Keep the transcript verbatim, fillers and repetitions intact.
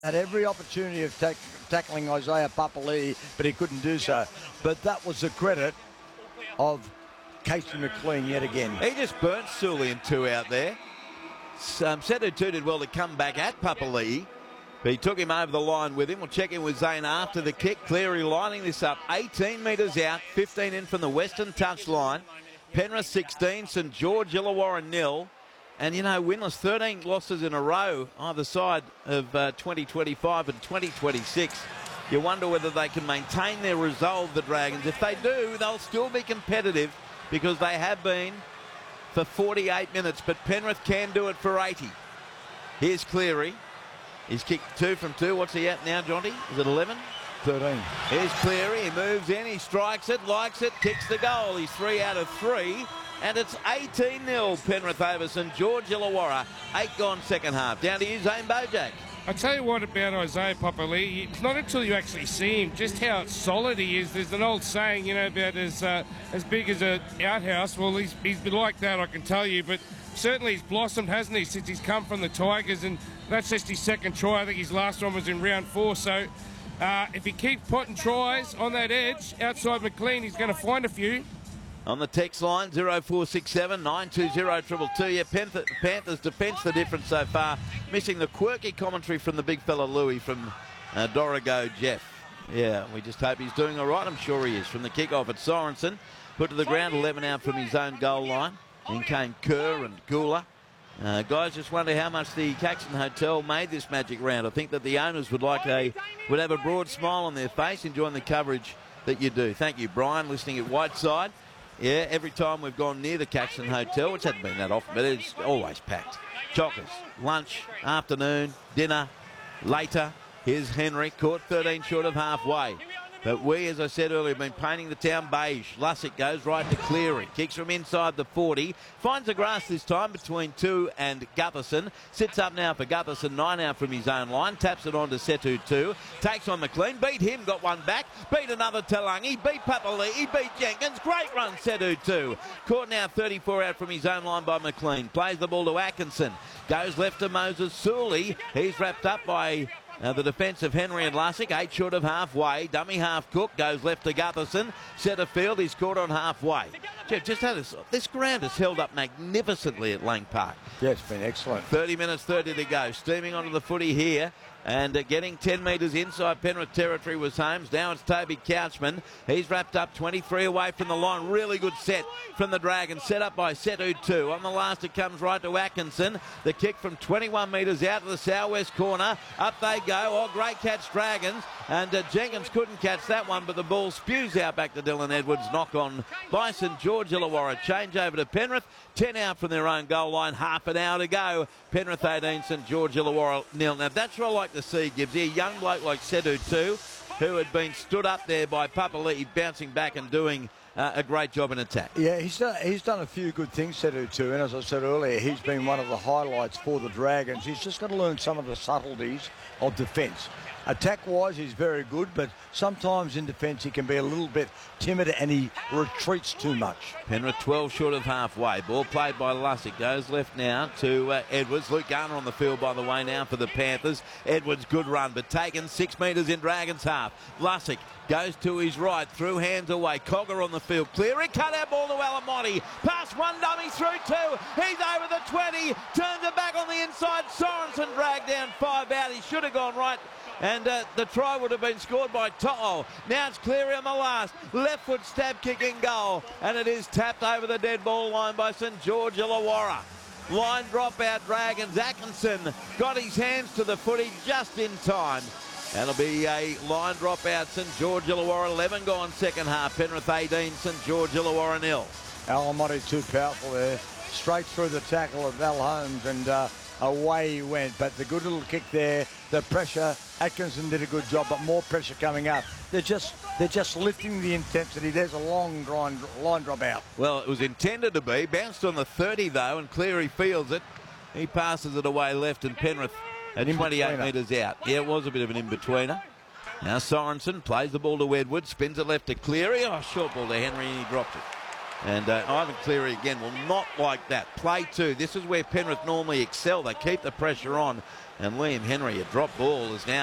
Had every opportunity of tack tackling Isaiah Papali'i, but he couldn't do so. But that was the credit of Casey McLean yet again. He just burnt Sully in two out there. Um, Setu two did well to come back at Papali'i, but he took him over the line with him. We'll check in with Zane after the kick. Cleary lining this up. eighteen metres out, fifteen in from the western touchline. Penrith sixteen, St George Illawarra nil. And, you know, winless, thirteen losses in a row either side of uh, twenty twenty-five and twenty twenty-six. You wonder whether they can maintain their resolve, the Dragons. If they do, they'll still be competitive because they have been for forty-eight minutes. But Penrith can do it for eighty. Here's Cleary. He's kicked two from two. What's he at now, Jonty? Is it eleven? thirteen. Here's Cleary. He moves in. He strikes it, likes it, kicks the goal. He's three out of three. And it's eighteen nil Penrith over St George Illawarra. Eight gone second half. Down to you, Zane Bojack. I tell you what about Isaiah Papali'i, it's not until you actually see him just how solid he is. There's an old saying, you know, about as uh, as big as an outhouse. Well, he's, he's been like that, I can tell you. But certainly he's blossomed, hasn't he, since he's come from the Tigers. And that's just his second try. I think his last one was in round four. So uh, if he keeps potting tries on that edge outside McLean, he's going to find a few. On the text line, zero four six seven nine two zero two two two. Yeah, Panther, Panthers defence the difference so far. Missing the quirky commentary from the big fella Louis from uh, Dorigo Jeff. Yeah, we just hope he's doing all right. I'm sure he is. From the kick-off at Sorensen. Put to the ground, eleven out from his own goal line. Then came Kerr and Gula. Uh, guys just wonder how much the Caxton Hotel made this magic round. I think that the owners would like a would have a broad smile on their face, enjoying the coverage that you do. Thank you, Brian, listening at Whiteside. Yeah, every time we've gone near the Caxton Hotel, which hasn't been that often, but it's always packed. Chockers, lunch, afternoon, dinner, later. Here's Henry, caught thirteen short of halfway. But we, as I said earlier, have been painting the town beige. Lussick goes right to Cleary. Kicks from inside the forty. Finds the grass this time between two and Gutherson. Sits up now for Gutherson. Nine out from his own line. Taps it on to Setu two. Takes on McLean. Beat him. Got one back. Beat another Talangi. Beat Papali'i. Beat Jenkins. Great run, Setu two. Caught now thirty-four out from his own line by McLean. Plays the ball to Atkinson. Goes left to Moses Sully. He's wrapped up by... Now the defence of Henry and Lussick, eight short of halfway. Dummy half Cook goes left to Gutherson. Centre field, he's caught on halfway. Jeff, just had this, this ground has held up magnificently at Lang Park. Yeah, it's been excellent. thirty minutes, thirty to go. Steaming onto the footy here. And uh, getting ten metres inside Penrith territory was Holmes. Now it's Toby Couchman. He's wrapped up twenty-three away from the line. Really good set from the Dragons. Set up by Setu two. On the last it comes right to Atkinson. The kick from twenty-one metres out to the southwest corner. Up they go. Oh, great catch, Dragons. And uh, Jenkins couldn't catch that one, but the ball spews out back to Dylan Edwards. Knock on by St George Illawarra. Change over to Penrith. ten out from their own goal line. Half an hour to go. Penrith eighteen, St George Illawarra nil. Now that's what I like to see, Gibbs. A young bloke like Setu two, who had been stood up there by Papali'i, bouncing back and doing uh, a great job in attack. Yeah, he's done, he's done a few good things, Setu two, and as I said earlier, he's been one of the highlights for the Dragons. He's just got to learn some of the subtleties of defence. Attack-wise, he's very good, but sometimes in defence he can be a little bit timid and he retreats too much. Penrith twelve short of halfway. Ball played by Lussick. Goes left now to uh, Edwards. Luke Garner on the field, by the way, now for the Panthers. Edwards, good run, but taken six metres in Dragons' half. Lussick goes to his right, through hands away. Cogger on the field. Cleary, cut out ball to Alamotti. Pass one dummy through two. He's over the twenty. Turns it back on the inside. Sorensen dragged down five out. He should have gone right. And uh, the try would have been scored by To'o. Now it's Cleary on the last. Left foot stab kick in goal. And it is tapped over the dead ball line by St George Illawarra. Line drop out Dragons. Atkinson got his hands to the footy just in time. That'll be a line drop out. St George Illawarra eleven gone second half. Penrith eighteen, St George Illawarra nil. Alamotti too powerful there. Straight through the tackle of Val Holmes and uh, away he went. But the good little kick there, the pressure. Atkinson did a good job, but more pressure coming up. They're just they're just lifting the intensity. There's a long line, line drop out. Well, it was intended to be. Bounced on the thirty, though, and Cleary fields it. He passes it away left, and Penrith at twenty-eight metres out. Yeah, it was a bit of an in-betweener. Now Sorensen plays the ball to Edwards, spins it left to Cleary. Oh, short ball to Henry, and he dropped it. And uh, Ivan Cleary again will not like that. Play two. This is where Penrith normally excel. They keep the pressure on. And Liam Henry, a drop ball, is now